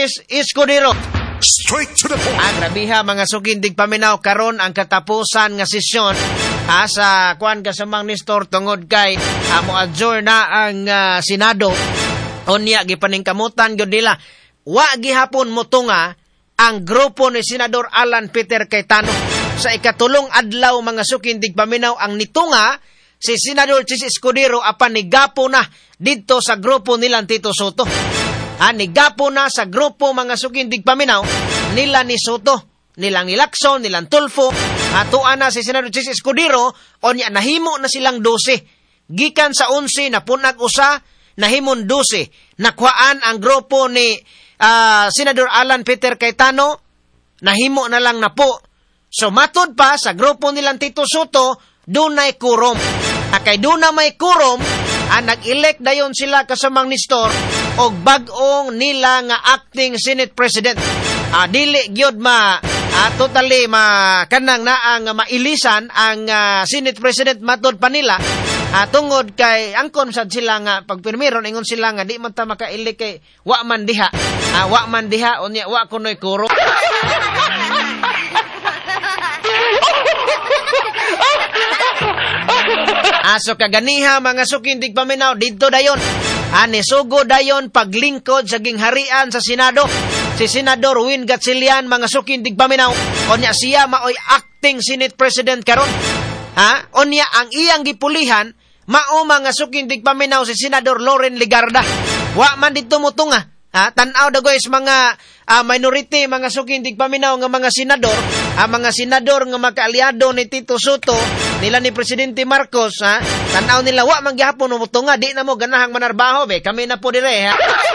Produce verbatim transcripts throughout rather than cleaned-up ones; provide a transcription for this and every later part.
Chis Escudero. Straight to the point. Ah, grabiha mga sukindig paminaw karon ang katapusan nga sesyon ah, sa kuan kasamang Nestor tungod kay ah, mo adjourn na ang uh, Senado. Unya gipaningkamutan gyud nila wa gihapon motunga ang grupo ni Senador Alan Peter Cayetano. Sa ikatulong adlaw mga sukindig paminaw ang nitunga si Senador Chis Escudero apan nigapo na didto sa grupo nilang Tito Soto. Ah, nigapo na sa grupo mga sukindig paminaw nila ni Soto, nilang ni Lacson, nilang Tulfo, atuan na si Senador Chis Escudero, o niya nahimo na silang dose. Gikan sa onse na punag usa, nahimon dose. Nakuhaan ang grupo ni uh, Senador Alan Peter Cayetano, nahimo na lang na po. So matod pa sa grupo nilang Tito Soto, dunay kurom. Akay duna may kurom, ah, nag-elect dayon sila kasamang Nestor og bag-ong nila nga acting Senate President. Ah, dili gyud ma ah, totally ma kanang naang mailisan ang uh, Senate President matod pa nila. Ah, tungod kay angkon sad sila nga pagpirmiron ingon sila nga di man ta maka-elect kay wa man diha. Ah, wa man diha unya wa kunoy kuro. Aso kaganiha mga sukindig paminaw didto dayon. Ani sugo dayon paglingkod sa gingharian sa Senado. Si Senador Win Gatchalian mga sukindig paminaw. Onya siya maoy acting Senate President karon. Ha? Onya ang iyang gipulihan mao mga sukindig paminaw si Senador Loren Legarda. Wa man didto motunga. Ha? Tan-aw da guys mga uh, minority mga sukindig paminaw nga mga senador, ang mga senador nga magkaalyado ni Tito Soto, nila ni Presidente Marcos, ha? Tan-aw nila wa man gyapon motunga, di na mo ganahang manarbaho be, kami na po dire ha.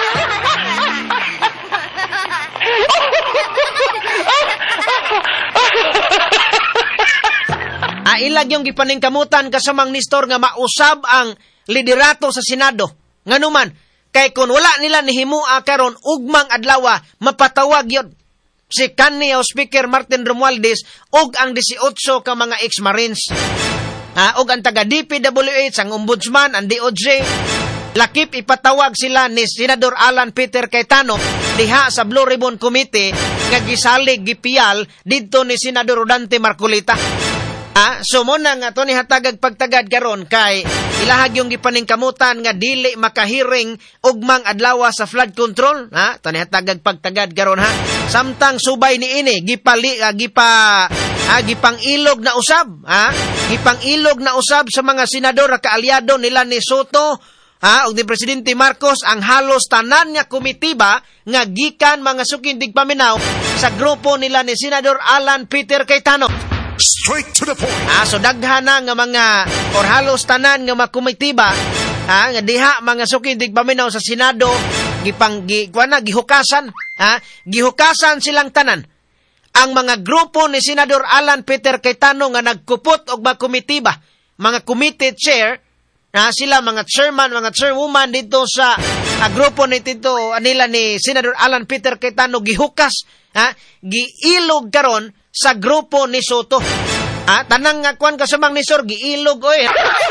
Ah, ilag yung gipaningkamutan kasamang Nestor nga mausab ang liderato sa Senado. Nganuman kay kun wala nila nihimua karon ugmang adlaw mapatawag yun si kanhi o Speaker Martin Romualdez ug ang eighteen ka mga ex-Marines. Ah, ug ang taga D P W H, ang Ombudsman, ang D O J, lakip ipatawag sila ni Senador Alan Peter Cayetano diha sa Blue Ribbon Committee nga gisalig gipiyal didto ni Senador Rodante Marcolita. Ah, so mo na nga to ni hatagag pagtagad karon kay ilahag yung gipaningkamutan nga dili makahiring ugmang adlaw sa flood control, ha? To ni hatagag pagtagad karon ha. Samtang subay ni ini gipali uh, gipa ah, gipang ilog na usab, ha? Gipang ilog na usab sa mga senador kaalyado nila ni Soto, ha, ug ni Presidente Marcos ang halos tanan nga komitiba nga gikan mga sukindig paminaw sa grupo nila ni Senador Alan Peter Cayetano. Straight to the point. Ah, so daghan na nga mga or halos tanan nga makomitiba, ha, nga diha mga sukindig paminaw sa Senado gipang gi kuana gihukasan, ha, gihukasan silang tanan. Ang mga grupo ni Senador Alan Peter Cayetano nga nagkupot og makomitiba, mga committee chair, na sila mga chairman, mga chairwoman dito sa uh, grupo ni Tito anila ni Senador Alan Peter Cayetano gihukas, ha, giilog karon sa grupo ni Soto. Ha, tanang nga kuan kasamang Nestor giilog oy.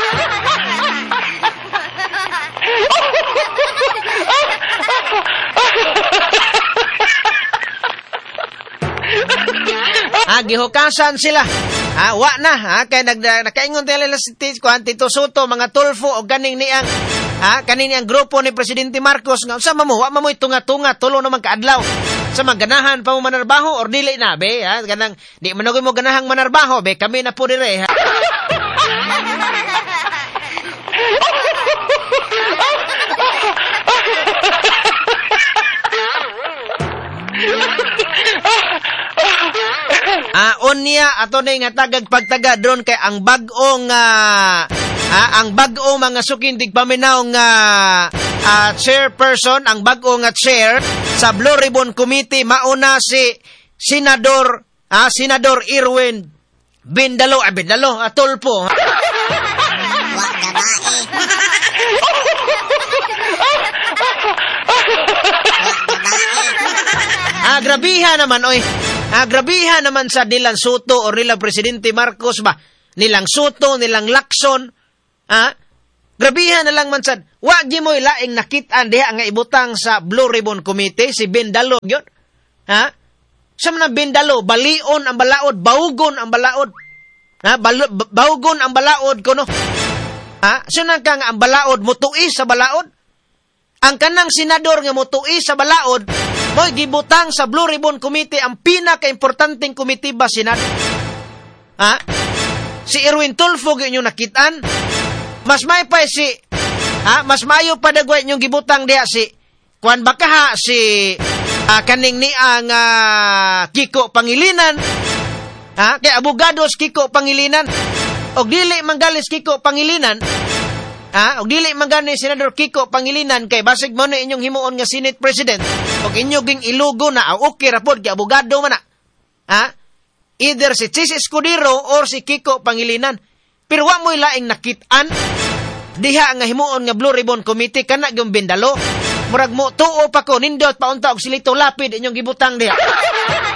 Ah, gihukasan sila. Ah, wa na, ha, kay nag nakaingon tele si Tito Soto, mga Tulfo o ganing niang ha, kaning ang grupo ni Presidente Marcos nga unsa mo wa mamoy tunga-tunga tulo naman kaadlaw. Sa maganahan pa mo manarbaho or dili na be, ha, ganang di managoy mo ganahang manarbaho be, kami na po dire ha. Ah, unya ato na nga tagag pagtaga dron kay ang bag-ong uh, ah, ang bag-ong mga sukindig paminaw nga uh, chairperson, ang bag-ong nga chair sa Blue Ribbon Committee mauna si Senador ah, Senador Irwin Bindalo, ah, Bindalo, ah, Tulfo. Wa gabae. Ah, grabiha naman, oy. Ah, grabiha naman sa nilang Soto o nilang Presidente Marcos ba? Nilang Soto, nilang Lacson. Ah, grabiha na lang man sad. wa gi mo'y laing nakit-an diha nga ibutang sa Blue Ribbon Committee si Bindalo gyud. Ha? Sa man Bindalo, balion ang balaod, baugon ang balaod. Ha? Bal- baugon ang balaod kuno. Ha? Sunan ka nga ang balaod mutuis sa balaod. Ang kanang senador nga mutuis sa balaod, mo'y gibutang sa Blue Ribbon Committee, ang pinaka-importanteng komitiba Senado. Ha? Si Erwin Tulfo gyud yung nakitaan. Mas may pa si ha, mas mayo pa dagway yung gibutang diha si kuan baka ha si uh, kaning ni ang uh, Kiko Pangilinan. Ha, kay abogados Kiko Pangilinan. Og dili manggalis Kiko Pangilinan. Ha, og dili mangani Senador Kiko Pangilinan kay basig mo na inyong himuon nga Senate President. Og inyo ging ilugo na okay ra pod kay abogado man na. Ha? Either si Chis Escudero or si Kiko Pangilinan. Pero wa mo'y laing nakit-an diha nga himuon nga Blue Ribbon Committee kana gyung Bindalo. Murag mo tuo pa ko nindot paunta og silito lapid inyong gibutang diha.